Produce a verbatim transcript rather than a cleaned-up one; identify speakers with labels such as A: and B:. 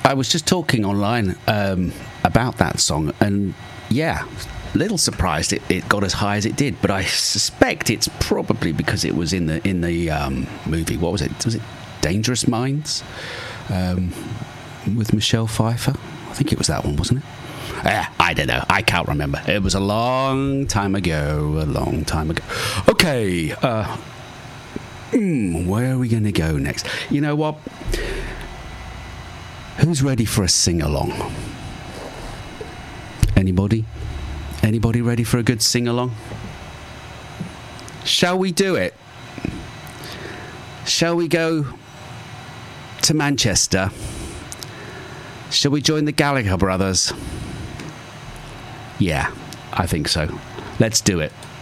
A: I was just talking online um, about that song, and yeah, a little surprised it, it got as high as it did. But I suspect it's probably because it was in the in the um, movie. What was it? Was it Dangerous Minds um, with Michelle Pfeiffer? I think it was that one, wasn't it? Yeah, I don't know. I can't remember. It was a long time ago. A long time ago. Okay. Uh, mm, where are we going to go next? You know what? Who's ready for a sing-along? Anybody? Anybody ready for a good sing-along? Shall we do it? Shall we go to Manchester? Shall we join the Gallagher brothers? Yeah, I think so. Let's do it.